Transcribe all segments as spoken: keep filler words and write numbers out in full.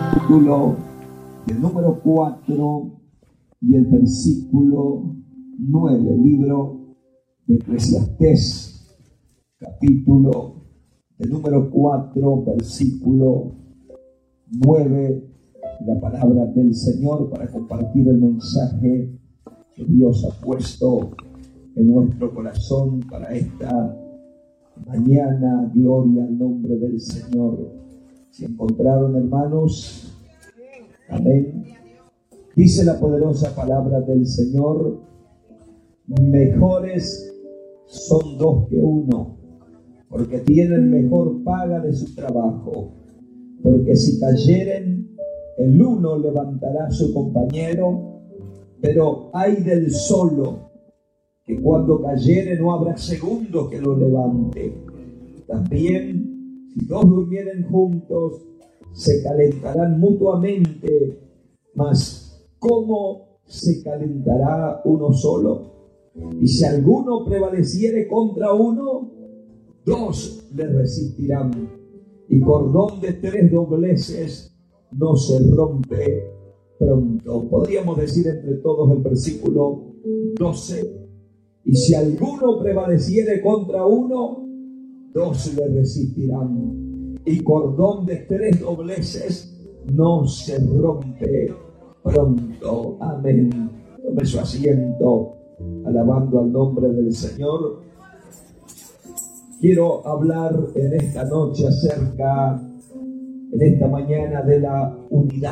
capítulo del número cuatro y el versículo nueve, libro de Eclesiastés, capítulo del número cuatro, versículo nueve, la palabra del Señor para compartir el mensaje que Dios ha puesto en nuestro corazón para esta mañana. Gloria al nombre del Señor. ¿Se encontraron, hermanos? Amén. Dice la poderosa palabra del Señor: mejores son dos que uno, porque tienen mejor paga de su trabajo. Porque si cayeren, el uno levantará a su compañero, pero ay del solo, que cuando cayere no habrá segundo que lo levante. También, si dos durmieren juntos, se calentarán mutuamente, mas ¿cómo se calentará uno solo? Y si alguno prevaleciere contra uno, dos le resistirán, y cordón de tres dobleces no se rompe pronto. Podríamos decir entre todos el versículo doce: y si alguno prevaleciere contra uno, dos le resistirán, y cordón de tres dobleces no se rompe pronto. Amén. Tome su asiento, alabando al nombre del Señor. Quiero hablar en esta noche acerca, en esta mañana, de la unidad.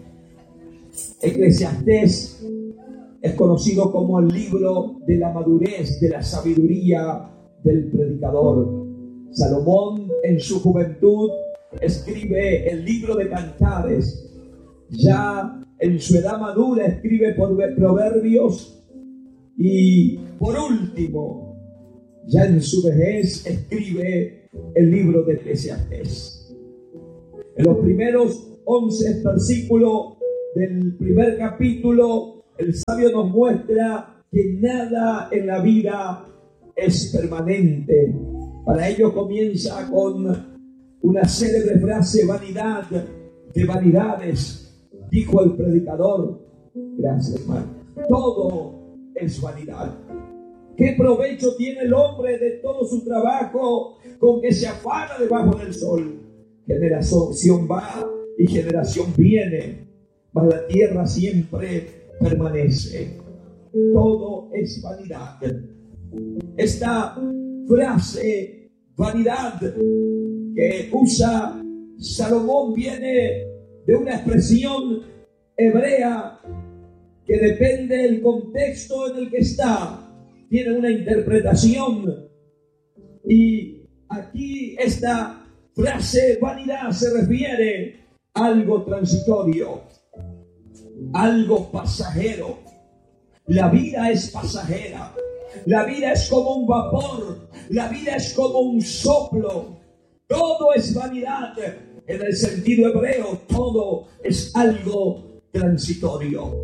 Eclesiastés es conocido como el libro de la madurez, de la sabiduría del predicador. Salomón, en su juventud, escribe el libro de Cantares. Ya en su edad madura escribe Proverbios. Y por último, ya en su vejez escribe el libro de Eclesiastés. En los primeros once versículos del primer capítulo, el sabio nos muestra que nada en la vida es permanente. Para ello comienza con una célebre frase: vanidad de vanidades, dijo el predicador. Gracias, hermano. Todo es vanidad. ¿Qué provecho tiene el hombre de todo su trabajo con que se afana debajo del sol? Generación va y generación viene, mas la tierra siempre permanece. Todo es vanidad. Esta frase, vanidad, que usa Salomón, viene de una expresión hebrea que depende del contexto en el que está. Tiene una interpretación, y aquí esta frase vanidad se refiere a algo transitorio, algo pasajero. La vida es pasajera, la vida es como un vapor, la vida es como un soplo. Todo es vanidad en el sentido hebreo, todo es algo transitorio.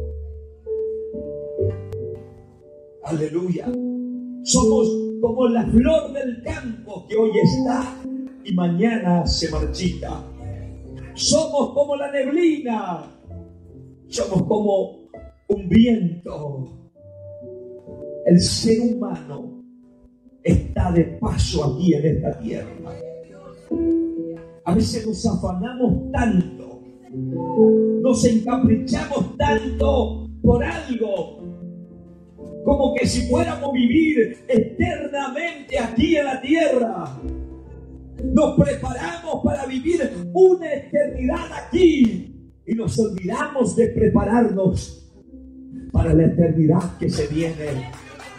Aleluya. Somos como la flor del campo que hoy está y mañana se marchita. Somos como la neblina. Somos como un viento. El ser humano está de paso aquí en esta tierra. A veces nos afanamos tanto, nos encaprichamos tanto por algo, como que si fuéramos a vivir eternamente aquí en la tierra. Nos preparamos para vivir una eternidad aquí y nos olvidamos de prepararnos para la eternidad que se viene.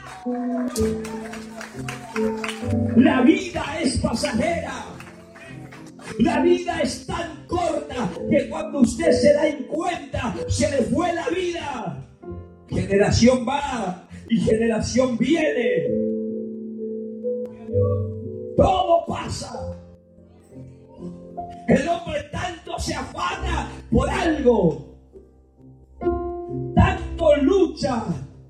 La vida es pasajera. La vida es tan corta que cuando usted se da en cuenta, se le fue la vida. Generación va y generación viene. Todo pasa. El hombre tanto se afana por algo, tanto lucha,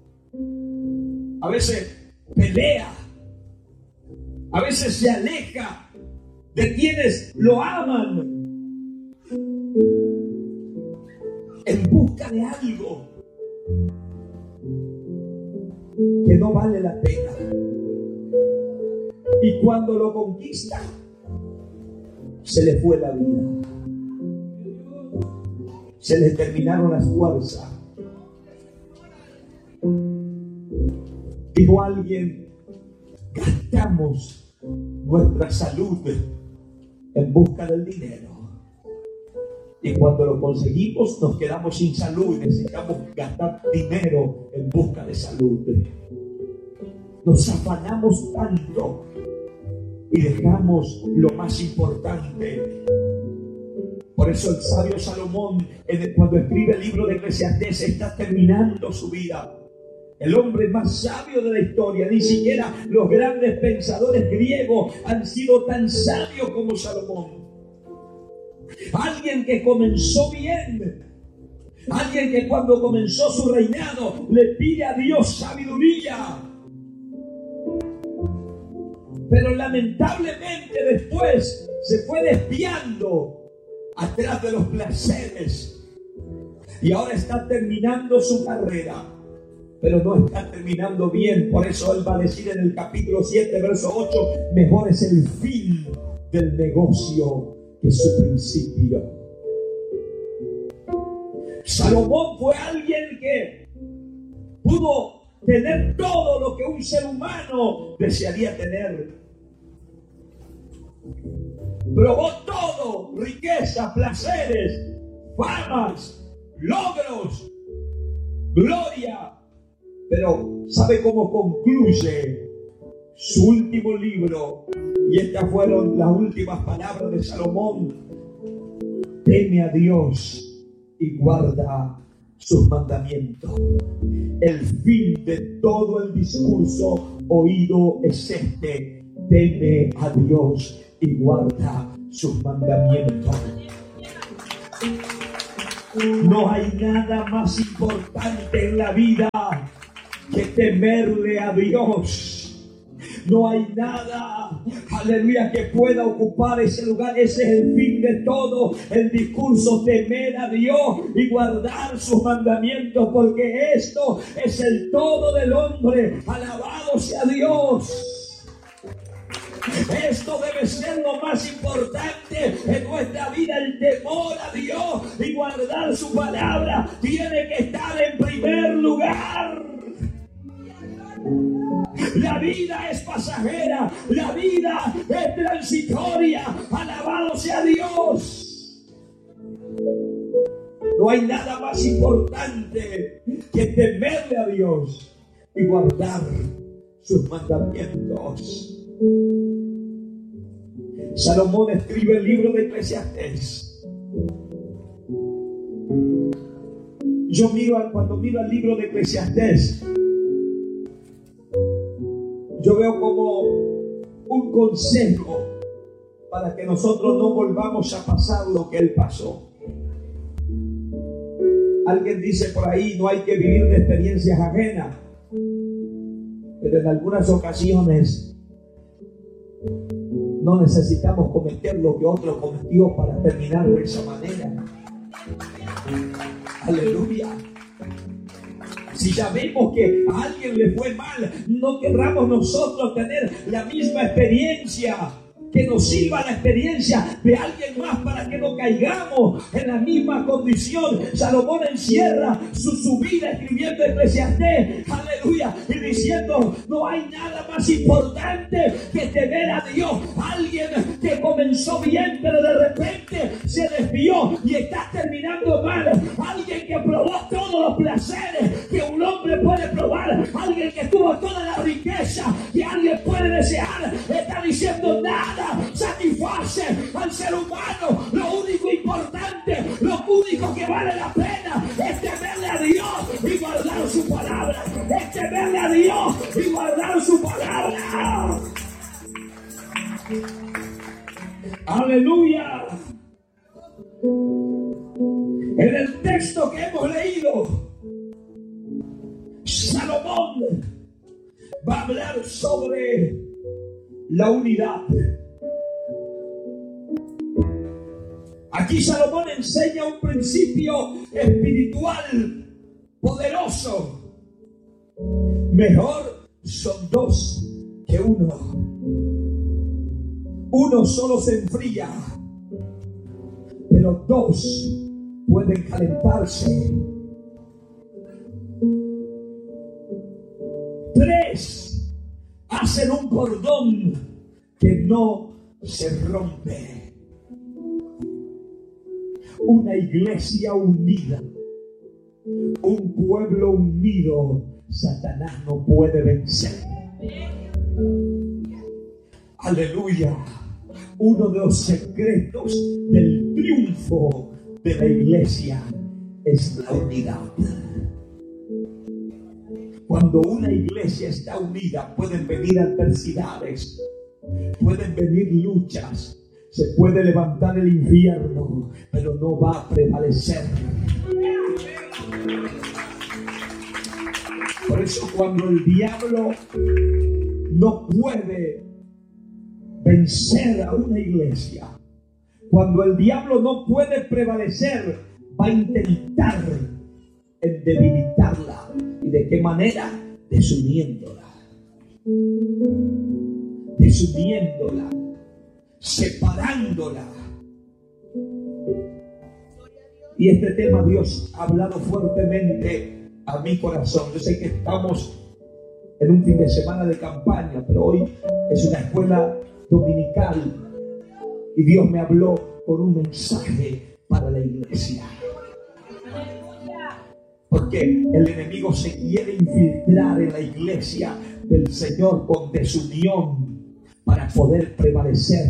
a veces pelea, a veces se aleja de quienes lo aman. en busca de algo que no vale la pena. Y cuando lo conquista, se le fue la vida. Se le terminaron las fuerzas. Dijo alguien, gastamos nuestra salud en busca del dinero. Y cuando lo conseguimos, nos quedamos sin salud y necesitamos gastar dinero en busca de salud. Nos afanamos tanto y dejamos lo más importante. Por eso el sabio Salomón, cuando escribe el libro de Eclesiastés, está terminando su vida. El hombre más sabio de la historia, ni siquiera los grandes pensadores griegos han sido tan sabios como Salomón. Alguien que comenzó bien, alguien que cuando comenzó su reinado le pide a Dios sabiduría. Pero lamentablemente después se fue desviando atrás de los placeres y ahora está terminando su carrera, pero no está terminando bien. Por eso él va a decir en el capítulo siete, verso ocho, mejor es el fin del negocio que su principio. Salomón fue alguien que pudo tener todo lo que un ser humano desearía tener. Probó todo: riqueza, placeres, famas, logros, gloria. Pero ¿sabe cómo concluye su último libro? Y estas fueron las últimas palabras de Salomón: teme a Dios y guarda sus mandamientos. El fin de todo el discurso oído es este: teme a Dios y guarda sus mandamientos. No hay nada más importante en la vida que temerle a Dios. No hay nada, aleluya, que pueda ocupar ese lugar. Ese es el fin de todo el discurso: temer a Dios y guardar sus mandamientos, porque esto es el todo del hombre. Alabado sea Dios. Esto debe ser lo más importante en nuestra vida: el temor a Dios y guardar su palabra. Tiene que estar en primer lugar. La vida es pasajera, la vida es transitoria. Alabado sea Dios. No hay nada más importante que temerle a Dios y guardar sus mandamientos. Salomón escribe el libro de Eclesiastés. Yo miro, cuando miro el libro de Eclesiastés, yo veo como un consejo para que nosotros no volvamos a pasar lo que él pasó. Alguien dice por ahí, no hay que vivir de experiencias ajenas, pero en algunas ocasiones no necesitamos cometer lo que otro cometió para terminar de esa manera. Aleluya. Si ya vemos que a alguien le fue mal, no querramos nosotros tener la misma experiencia. Que nos sirva la experiencia de alguien más para que no caigamos en la misma condición. Salomón encierra su, su vida escribiendo Eclesiastés, aleluya, y diciendo: no hay nada más importante que temer a Dios. Alguien que comenzó bien, pero de repente se desvió y está terminando mal. Alguien que probó todos los placeres que un hombre puede probar. Alguien que tuvo toda la riqueza que alguien puede desear. Está diciendo: nada satisface al ser humano. Lo único importante, lo único que vale la pena es temerle a Dios y guardar su palabra. Es temerle a Dios y guardar su palabra. Aleluya. En el texto que hemos leído, Salomón va a hablar sobre la unidad. Aquí Salomón enseña un principio espiritual poderoso. Mejor son dos que uno. Uno solo se enfría, pero dos pueden calentarse. Tres hacen un cordón que no se rompe. Una iglesia unida, un pueblo unido, Satanás no puede vencer. Aleluya. Uno de los secretos del triunfo de la iglesia es la unidad. Cuando una iglesia está unida, pueden venir adversidades, pueden venir luchas, se puede levantar el infierno, pero no va a prevalecer. Por eso cuando el diablo no puede vencer a una iglesia, cuando el diablo no puede prevalecer, va a intentar en debilitarla. ¿Y de qué manera? Desuniéndola. Desuniéndola. Separándola. Y este tema Dios ha hablado fuertemente a mi corazón. Yo sé que estamos en un fin de semana de campaña, pero hoy es una escuela dominical y Dios me habló con un mensaje para la iglesia. Porque el enemigo se quiere infiltrar en la iglesia del Señor con desunión para poder prevalecer,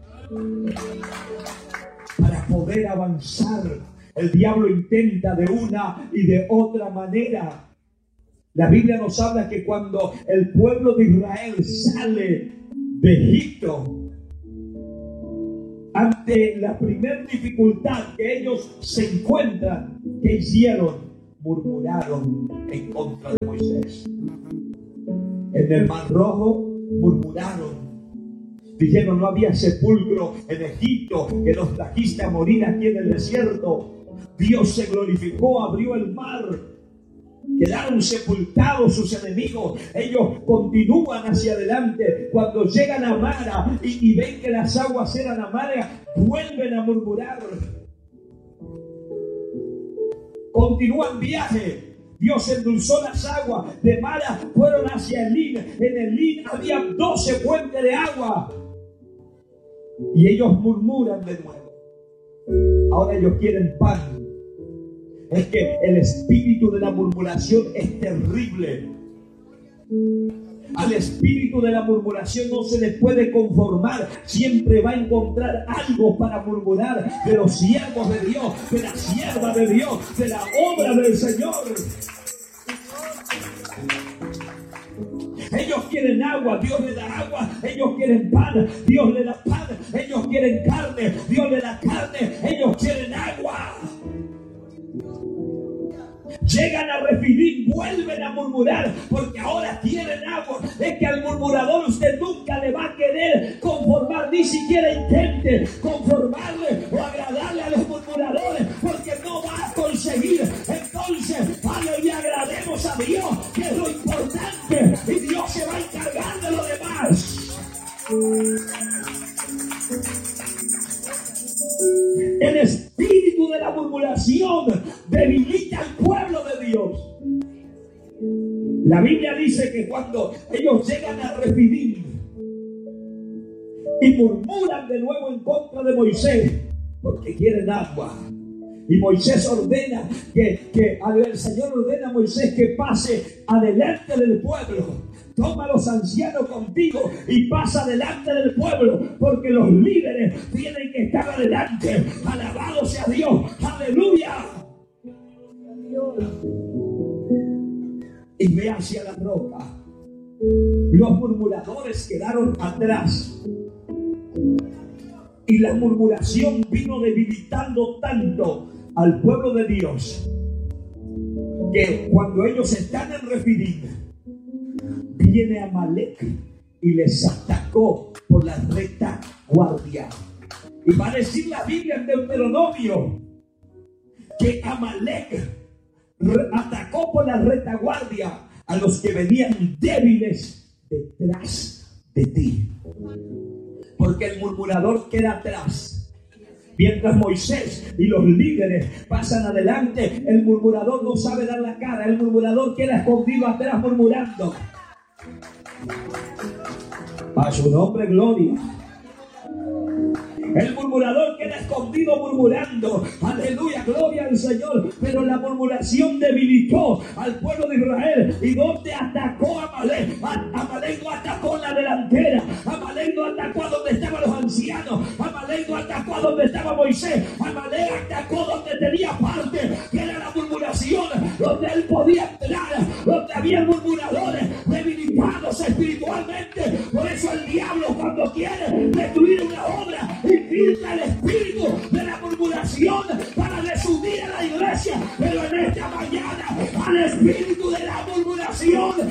para poder avanzar. El diablo intenta de una y de otra manera. La Biblia nos habla que cuando el pueblo de Israel sale de Egipto, ante la primera dificultad que ellos se encuentran, ¿qué hicieron? Murmuraron en contra de Moisés. En el Mar Rojo murmuraron. Dijeron: no había sepulcro en Egipto, que nos trajiste a morir aquí en el desierto. Dios se glorificó, abrió el mar. Quedaron sepultados sus enemigos. Ellos continúan hacia adelante. Cuando llegan a Mara y, y ven que las aguas eran amargas, vuelven a murmurar. Continúan viaje. Dios endulzó las aguas. De Mara fueron hacia Elín. En Elín había doce fuentes de agua. Y ellos murmuran de nuevo. Ahora ellos quieren pan. Es que el espíritu de la murmuración es terrible. Al espíritu de la murmuración no se le puede conformar. Siempre va a encontrar algo para murmurar de los siervos de Dios, de la sierva de Dios, de la obra del Señor. Ellos quieren agua, Dios le da agua. Ellos quieren pan, Dios le da pan. Ellos quieren carne, Dios le da carne. Ellos quieren agua. Llegan a Refidim, vuelven a murmurar porque ahora quieren agua. Es que al murmurador usted nunca le va a querer conformar, ni siquiera intente conformarle o agradarle a los murmuradores, porque no va a conseguir. Entonces, aleluya, agrademos a Dios, que es lo importante, y Dios se va a encargar de lo demás. El espíritu de la murmuración debilita al pueblo de Dios. La Biblia dice que cuando ellos llegan a Refidim y murmuran de nuevo en contra de Moisés porque quieren agua, y Moisés ordena que, que el Señor ordena a Moisés que pase adelante del pueblo. Toma a los ancianos contigo y pasa delante del pueblo, porque los líderes tienen que estar adelante. Alabado sea Dios. Aleluya. Y ve hacia la roca. Los murmuradores quedaron atrás. Y la murmuración vino debilitando tanto al pueblo de Dios, que cuando ellos están en Refidim, viene Amalek y les atacó por la retaguardia. Y va a decir la Biblia en Deuteronomio que Amalek atacó por la retaguardia a los que venían débiles detrás de ti. Porque el murmurador queda atrás. Mientras Moisés y los líderes pasan adelante, el murmurador no sabe dar la cara. El murmurador queda escondido atrás murmurando. A su nombre, gloria. El murmurador queda escondido murmurando. Aleluya, gloria al Señor. Pero la murmuración debilitó al pueblo de Israel. ¿Y dónde atacó Amalek? Amalek no atacó en la delantera. Amalek no atacó a donde estaban los ancianos. Amalek no atacó a donde estaba Moisés. Amalek atacó donde tenía parte, que era la murmuración, donde él podía entrar, donde había murmuradores debilitados espiritualmente. Por eso el diablo, cuando quiere destruir una obra, infiltra el espíritu de la murmuración para desunir a la iglesia. Pero en esta mañana, al espíritu de la murmuración